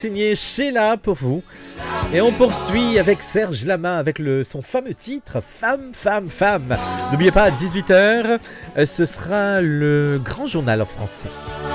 signé Sheila pour vous. Et on poursuit avec Serge Lama avec son fameux titre Femme, Femme, Femme. N'oubliez pas, à 18h, ce sera le grand journal en français.